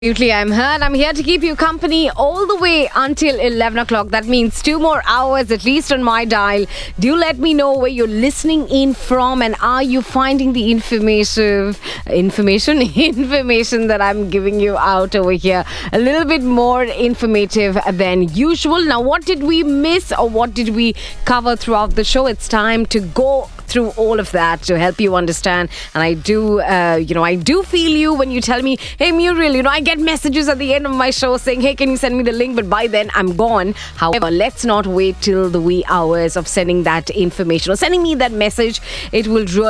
Absolutely, I'm heard. I'm here to keep you company all the way until 11 o'clock. That means 2 more hours at least on my dial. Do let me know where you're listening in from, and are you finding the information that I'm giving you out over here a little bit more informative than usual. Now, what did we miss or what did we cover throughout the show? It's time to go through all of that to help you understand. And I do feel you when you tell me, hey Muriel, I get messages at the end of my show saying, hey, can you send me the link? But by then I'm gone. However, let's not wait till the wee hours of sending that information or sending me that message. It will